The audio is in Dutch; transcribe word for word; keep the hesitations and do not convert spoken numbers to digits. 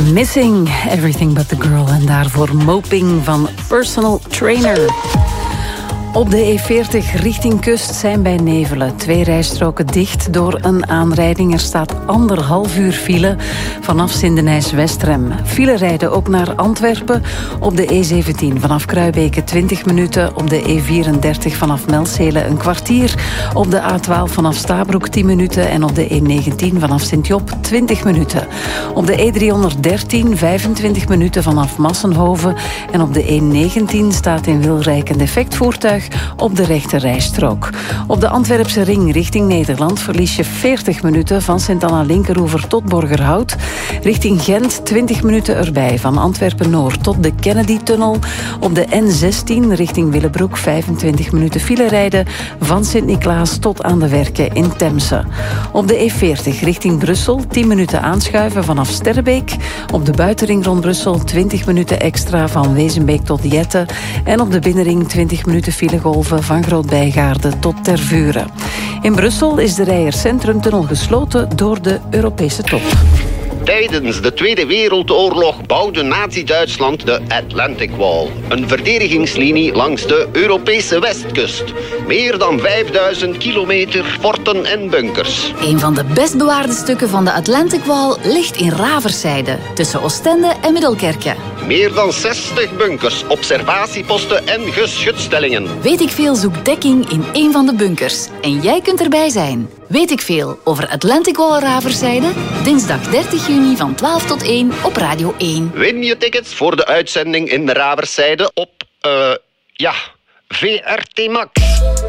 Missing Everything But The Girl. En daarvoor Moping van Personal Trainer. Op de E veertig richting kust zijn bij Nevelen twee rijstroken dicht door een aanrijding. Er staat anderhalf uur file vanaf Sindenijs-Westrem. File rijden ook naar Antwerpen op de E zeventien vanaf Kruibeke twintig minuten. Op de E vierendertig vanaf Melzele een kwartier. Op de A twaalf vanaf Stabroek tien minuten. En op de E negentien vanaf Sint-Job twintig minuten. Op de E driehonderddertien vijfentwintig minuten vanaf Massenhoven. En op de E negentien staat in Wilrijk een defectvoertuig op de rechte rijstrook. Op de Antwerpse ring richting Nederland verlies je veertig minuten van Sint-Anna-Linkeroever tot Borgerhout. Richting Gent twintig minuten erbij van Antwerpen-Noord tot de Kennedy-tunnel. Op de N zestien richting Willebroek vijfentwintig minuten file rijden van Sint-Niklaas tot aan de Werken in Temse. Op de E veertig richting Brussel tien minuten aanschuiven vanaf Sterrebeek. Op de buitenring rond Brussel twintig minuten extra van Wezenbeek tot Jette. En op de binnenring twintig minuten file golven van Groot-Bijgaarde tot Tervuren. In Brussel is de Reijer Centrumtunnel gesloten door de Europese top. Tijdens de Tweede Wereldoorlog bouwde Nazi-Duitsland de Atlantic Wall. Een verdedigingslinie langs de Europese westkust. Meer dan vijfduizend kilometer forten en bunkers. Een van de best bewaarde stukken van de Atlantic Wall ligt in Raverzijde, tussen Oostende en Middelkerke. Meer dan zestig bunkers, observatieposten en geschutstellingen. Weet ik veel zoekt dekking in één van de bunkers. En jij kunt erbij zijn. Weet ik veel over Atlantic Wall Raverzijde? Dinsdag dertig juni van twaalf tot één op Radio één. Win je tickets voor de uitzending in Raverzijde op, uh, ja, V R T Max.